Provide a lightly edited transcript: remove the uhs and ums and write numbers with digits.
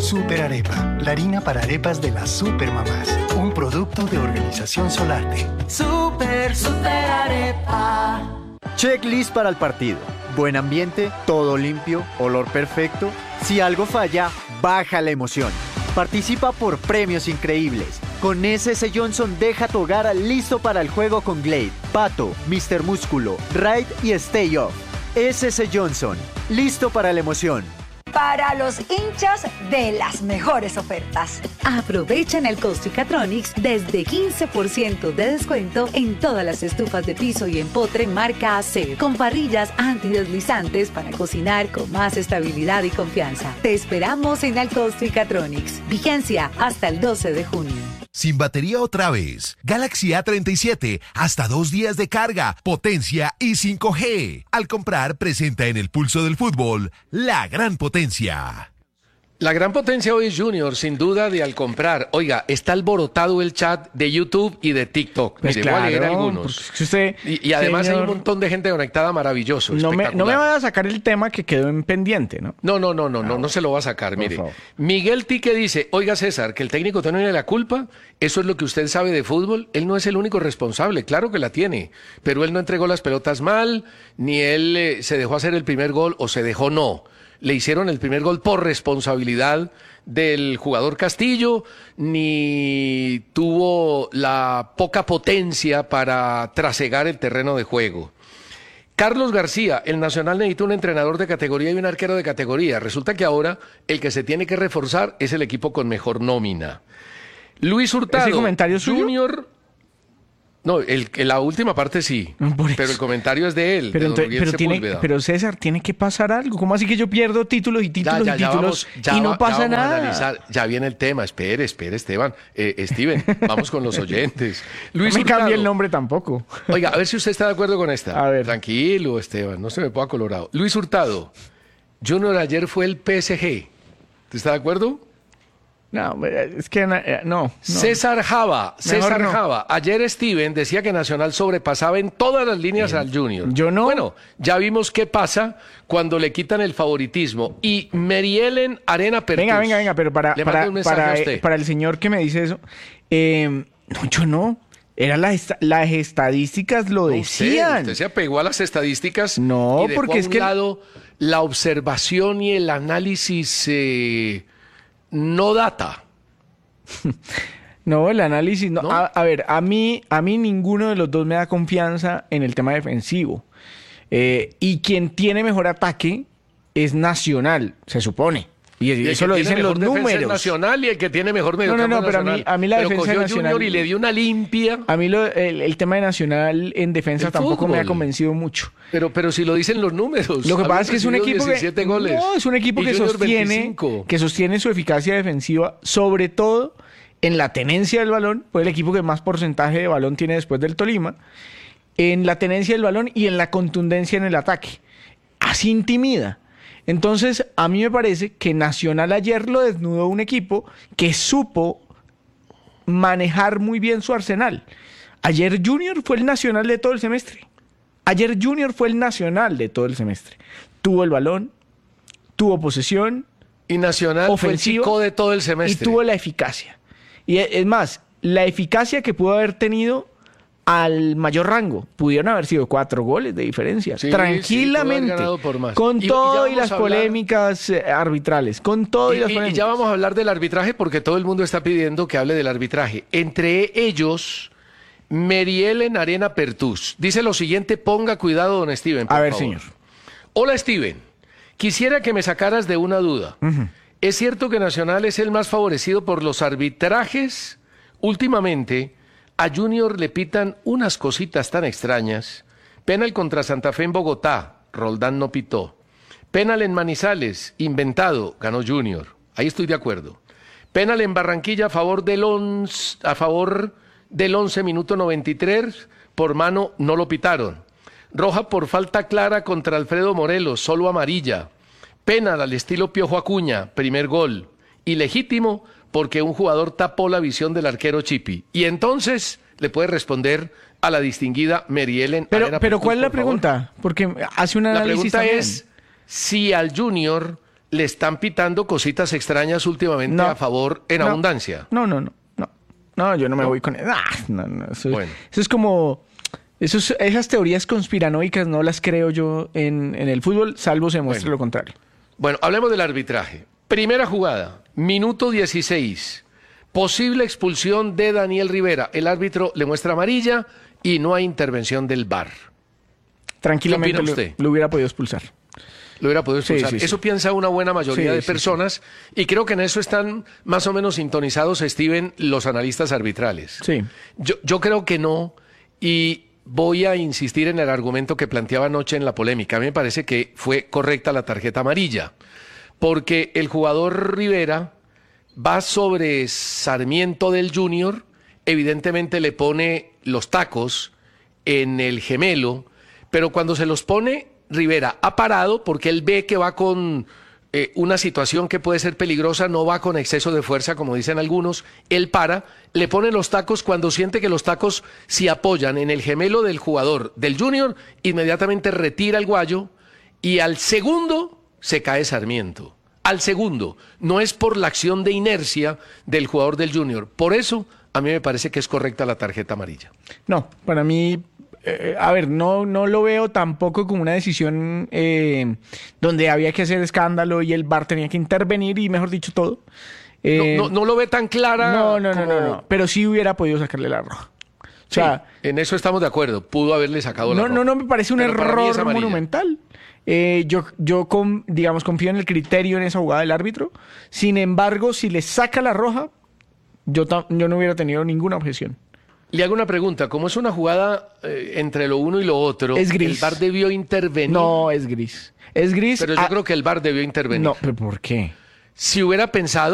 Super Arepa, la harina para arepas de las supermamás. Un producto de Organización Solarte. Super Arepa. Checklist para el partido. Buen ambiente, todo limpio, olor perfecto. Si algo falla, baja la emoción. Participa por premios increíbles. Con SS Johnson deja tu hogar listo para el juego con Glade, Pato, Mr. Músculo, Ride y Stay Off. SS Johnson, listo para la emoción. Para los hinchas de las mejores ofertas. Aprovechen el Costricatronics desde 15% de descuento en todas las estufas de piso y empotre marca AC, con parrillas antideslizantes para cocinar con más estabilidad y confianza. Te esperamos en el Costricatronics. Vigencia hasta el 12 de junio. Sin batería otra vez. Galaxy A37, hasta 2 días de carga, potencia y 5G. Al comprar, presenta en el pulso del fútbol la gran potencia. La gran potencia hoy es Junior, sin duda, de al comprar. Oiga, está alborotado el chat de YouTube y de TikTok. Pues mire, claro, voy a leer algunos. Si usted, y además señor, hay un montón de gente conectada, maravilloso, no me espectacular. va a sacar el tema que quedó en pendiente, ¿no? No se lo va a sacar, mire. Favor. Miguel Tique dice, oiga César, que el técnico tiene la culpa, eso es lo que usted sabe de fútbol, él no es el único responsable, claro que la tiene, pero él no entregó las pelotas mal, ni él se dejó hacer el primer gol o se dejó no. Le hicieron el primer gol por responsabilidad del jugador Castillo, ni tuvo la poca potencia para trasegar el terreno de juego. Carlos García, el Nacional necesita un entrenador de categoría y un arquero de categoría. Resulta que ahora el que se tiene que reforzar es el equipo con mejor nómina. Luis Hurtado, ¿ese comentario suyo? Junior... No, la última parte sí, pero el comentario es de él, pero César, tiene que pasar algo. ¿Cómo así que yo pierdo títulos y títulos y no pasa nada? Ya viene el tema, espere Esteban, Steven, vamos con los oyentes. Luis no me cambie el nombre tampoco. Oiga, a ver si usted está de acuerdo con esta. A ver. Tranquilo, Esteban, no se me ponga colorado. Luis Hurtado, Junior ayer fue el PSG, ¿usted está de acuerdo? No, es que no. César Java, ayer Steven decía que Nacional sobrepasaba en todas las líneas al Junior. Yo no. Bueno, ya vimos qué pasa cuando le quitan el favoritismo. Y Mary Ellen Arena Pertus. Venga, pero para el señor que me dice eso, no, yo no. Las estadísticas lo decían. Usted se apegó a las estadísticas. No, y dejó porque a un lado la observación y el análisis no data. No, el análisis no. A ver, a mí ninguno de los dos me da confianza en el tema defensivo. Y quien tiene mejor ataque es Nacional, se supone. Y eso lo dicen los números. Nacional y el que tiene mejor medio No, pero a mí la defensa de Nacional Junior y le dio una limpia. A mí el tema de Nacional en defensa tampoco me ha convencido mucho. Pero si lo dicen los números. Lo que pasa es que es un equipo es un equipo que sostiene su eficacia defensiva, sobre todo en la tenencia del balón, fue el equipo que más porcentaje de balón tiene después del Tolima, en la tenencia del balón y en la contundencia en el ataque. Así intimida. Entonces, a mí me parece que Nacional ayer lo desnudó un equipo que supo manejar muy bien su arsenal. Ayer Junior fue el Nacional de todo el semestre. Tuvo el balón, tuvo posesión. Y Nacional fue el chico de todo el semestre. Y tuvo la eficacia. Y es más, la eficacia que pudo haber tenido al mayor rango. Pudieron haber sido 4 goles de diferencia. Sí, tranquilamente. Con todo y las polémicas arbitrales. Con todo y las polémicas. Y ya vamos a hablar del arbitraje porque todo el mundo está pidiendo que hable del arbitraje. Entre ellos, Meriel en Arena Pertus. Dice lo siguiente, ponga cuidado, don Steven, por favor. Señor. Hola, Steven. Quisiera que me sacaras de una duda. ¿Es cierto que Nacional es el más favorecido por los arbitrajes? Últimamente, a Junior le pitan unas cositas tan extrañas. Penal contra Santa Fe en Bogotá, Roldán no pitó. Penal en Manizales, inventado, ganó Junior. Ahí estoy de acuerdo. Penal en Barranquilla a favor del 11, minuto 93, por mano no lo pitaron. Roja por falta clara contra Alfredo Morelos, solo amarilla. Penal al estilo Piojo Acuña, primer gol. Ilegítimo porque un jugador tapó la visión del arquero Chipi. Y entonces le puede responder a la distinguida Mary Ellen. Pero ¿cuál es la pregunta? Porque hace un análisis. La pregunta es si al Junior le están pitando cositas extrañas últimamente a favor en abundancia. No, yo no me voy con... Eso es como... Esas teorías conspiranoicas no las creo yo en el fútbol, salvo se muestre lo contrario. Bueno, hablemos del arbitraje. Primera jugada, minuto 16. Posible expulsión de Daniel Rivera. El árbitro le muestra amarilla y no hay intervención del VAR. Tranquilamente lo hubiera podido expulsar. Lo hubiera podido expulsar. Sí. Eso piensa una buena mayoría de personas y creo que en eso están más o menos sintonizados, Steven, los analistas arbitrales. Sí. Yo creo que no, y voy a insistir en el argumento que planteaba anoche en la polémica. A mí me parece que fue correcta la tarjeta amarilla, porque el jugador Rivera va sobre Sarmiento del Junior, evidentemente le pone los tacos en el gemelo, pero cuando se los pone, Rivera ha parado porque él ve que va con una situación que puede ser peligrosa, no va con exceso de fuerza, como dicen algunos, él para, le pone los tacos, cuando siente que los tacos se apoyan en el gemelo del jugador del Junior, inmediatamente retira el guayo y al segundo se cae Sarmiento. Al segundo, no es por la acción de inercia del jugador del Junior. Por eso, a mí me parece que es correcta la tarjeta amarilla. No, para mí... no lo veo tampoco como una decisión donde había que hacer escándalo y el VAR tenía que intervenir y, mejor dicho, todo. No lo ve tan clara. No. Pero sí hubiera podido sacarle la roja. O sea, en eso estamos de acuerdo. Pudo haberle sacado la roja. No me parece un error monumental. Yo confío en el criterio en esa jugada del árbitro. Sin embargo, si le saca la roja, yo no hubiera tenido ninguna objeción. Le hago una pregunta, como es una jugada entre lo uno y lo otro, es gris. ¿El VAR debió intervenir? No, es gris. Es gris. Pero yo creo que el VAR debió intervenir. No, ¿pero por qué? Si hubiera pensado